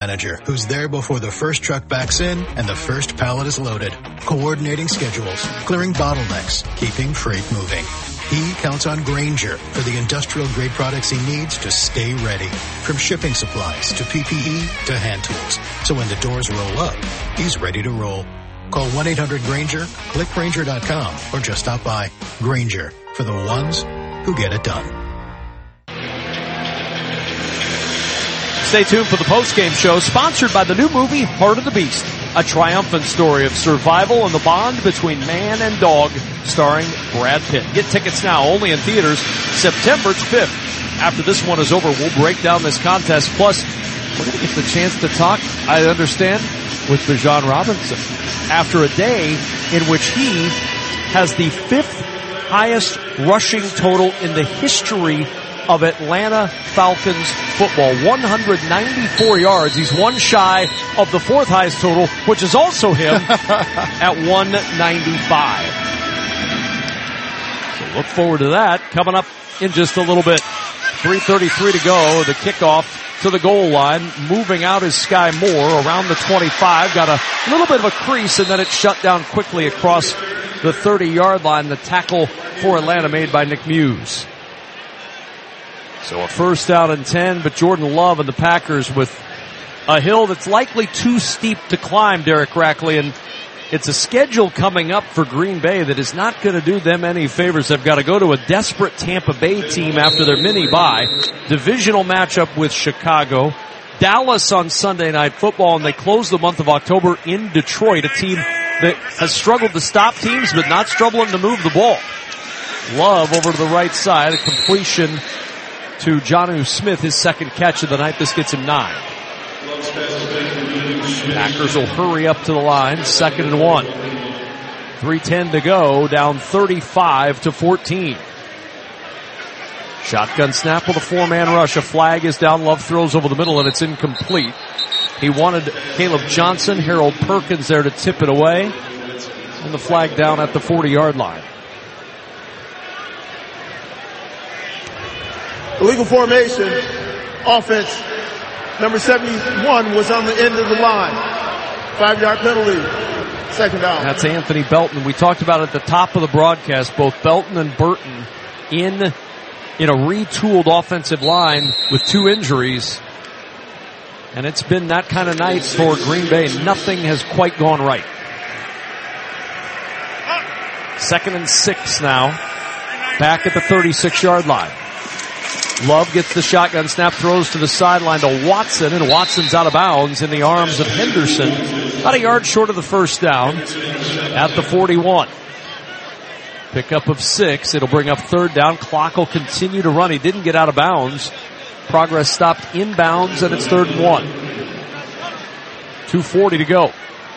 manager who's there before the first truck backs in and the first pallet is loaded, coordinating schedules, clearing bottlenecks, keeping freight moving. He counts on Grainger for the industrial-grade products he needs to stay ready. From shipping supplies to PPE to hand tools. So when the doors roll up, he's ready to roll. Call 1-800-GRAINGER, click Grainger.com, or just stop by. Grainger, for the ones who get it done. Stay tuned for the post-game show, sponsored by the new movie, Heart of the Beast, a triumphant story of survival and the bond between man and dog, starring Brad Pitt. Get tickets now, only in theaters, September 5th. After this one is over, we'll break down this contest. Plus, we're going to get the chance to talk, I understand, with Bijan Robinson after a day in which he has the 5th highest rushing total in the history of Atlanta Falcons football. 194 yards. He's one shy of the 4th highest total, which is also him at 195. So look forward to that coming up in just a little bit. 3:33 to go. The kickoff to the goal line. Moving out is Sky Moore around the 25. Got a little bit of a crease, and then it shut down quickly across the 30-yard line. The tackle for Atlanta made by Nick Muse. So a first down and 10, but Jordan Love and the Packers with a hill that's likely too steep to climb, Derek Rackley, and it's a schedule coming up for Green Bay that is not going to do them any favors. They've got to go to a desperate Tampa Bay team after their mini-bye. Divisional matchup with Chicago. Dallas on Sunday Night Football, and they close the month of October in Detroit, a team that has struggled to stop teams but not struggling to move the ball. Love over to the right side, a completion to Jonnu Smith, his second catch of the night. This gets him 9. Packers will hurry up to the line, 2nd and 1. 3:10 to go, down 35-14. Shotgun snap with a 4-man rush. A flag is down. Love throws over the middle, and it's incomplete. He wanted Caleb Johnson, Harold Perkins there to tip it away. And the flag down at the 40-yard line. Illegal formation, offense. Number 71 was on the end of the line. 5-yard penalty. 2nd down. That's Anthony Belton. We talked about at the top of the broadcast, both Belton and Burton in a retooled offensive line with 2 injuries. And it's been that kind of night for Green Bay. Nothing has quite gone right. 2nd and 6 now. Back at the 36-yard line. Love gets the shotgun snap, throws to the sideline to Watson, and Watson's out of bounds in the arms of Henderson. About a yard short of the first down at the 41. Pickup of 6. It'll bring up 3rd down. Clock will continue to run. He didn't get out of bounds. Progress stopped inbounds, and it's 3rd and 1. 2:40 to go.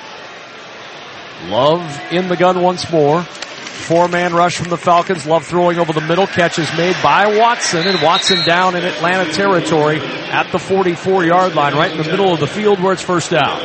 Love in the gun once more. 4-man rush from the Falcons. Love throwing over the middle. Catch is made by Watson, and Watson down in Atlanta territory at the 44-yard line, right in the middle of the field where it's 1st down.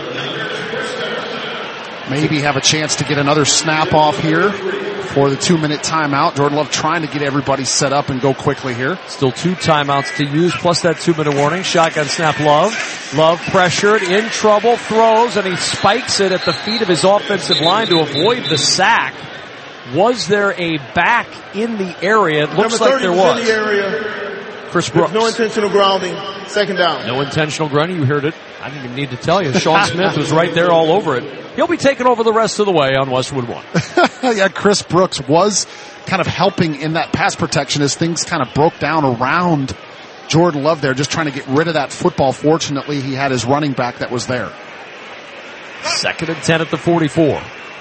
Maybe have a chance to get another snap off here for the 2-minute timeout. Jordan Love trying to get everybody set up and go quickly here. Still 2 timeouts to use, plus that 2-minute warning. Shotgun snap, Love. Love pressured, in trouble, throws, and he spikes it at the feet of his offensive line to avoid the sack. Was there a back in the area? It looks like there was. In the area. Chris Brooks. No intentional grounding. 2nd down. No intentional grounding. You heard it. I didn't even need to tell you. Sean Smith was right there all over it. He'll be taken over the rest of the way on Westwood 1. Yeah, Chris Brooks was kind of helping in that pass protection as things kind of broke down around Jordan Love there, just trying to get rid of that football. Fortunately, he had his running back that was there. 2nd and 10 at the 44.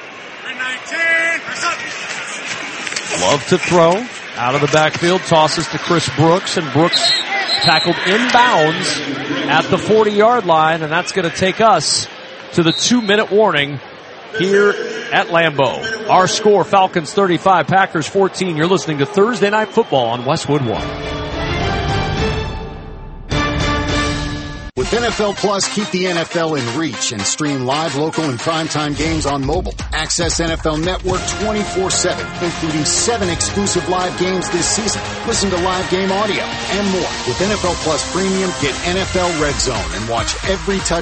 Love to throw. Out of the backfield, tosses to Chris Brooks, and Brooks tackled inbounds at the 40-yard line, and that's going to take us to the 2-minute warning here at Lambeau. Our score, Falcons 35, Packers 14. You're listening to Thursday Night Football on Westwood 1. With NFL Plus, keep the NFL in reach and stream live, local, and primetime games on mobile. Access NFL Network 24/7, including 7 exclusive live games this season. Listen to live game audio and more. With NFL Plus Premium, get NFL Red Zone and watch every touch